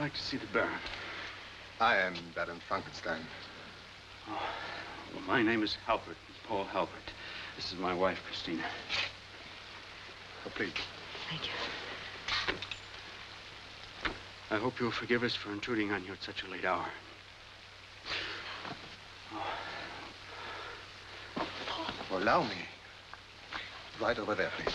like to see the Baron. I am Baron Frankenstein. Oh, well, my name is Halbert, Paul Halbert. This is my wife, Christina. Oh, please. Thank you. I hope you'll forgive us for intruding on you at such a late hour. Oh, allow me. Right over there, please.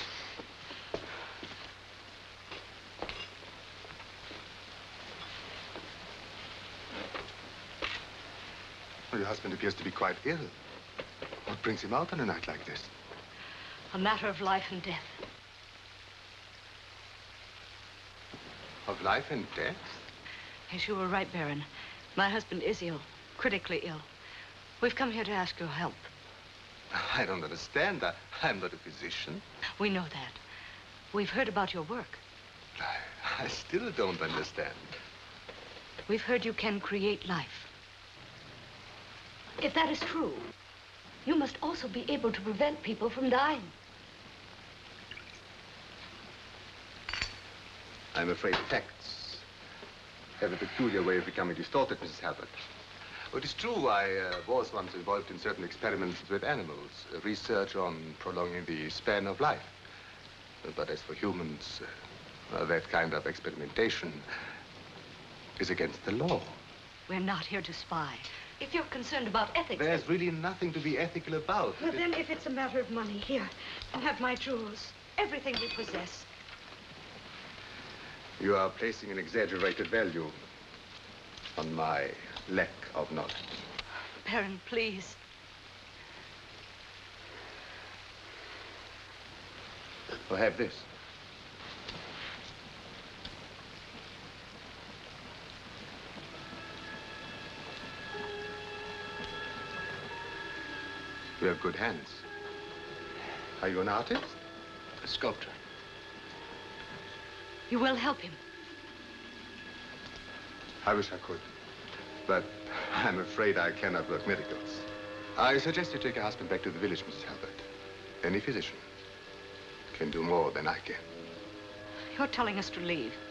Well, your husband appears to be quite ill. What brings him out on a night like this? A matter of life and death. Of life and death? Yes, you were right, Baron. My husband is ill, critically ill. We've come here to ask your help. I don't understand. I'm not a physician. We know that. We've heard about your work. I still don't understand. We've heard you can create life. If that is true, you must also be able to prevent people from dying. I'm afraid facts have a peculiar way of becoming distorted, Mrs. Halbert. Well, it is true I was once involved in certain experiments with animals, research on prolonging the span of life. But as for humans, that kind of experimentation is against the law. We're not here to spy. If you're concerned about ethics... There's really nothing to be ethical about. Well, then, if it's a matter of money, here, you have my jewels, everything we possess. You are placing an exaggerated value on my lack of knowledge. Baron, please. Well, have this. You have good hands. Are you an artist? A sculptor. You will help him. I wish I could, but I'm afraid I cannot work miracles. I suggest you take your husband back to the village, Mrs. Halbert. Any physician can do more than I can. You're telling us to leave.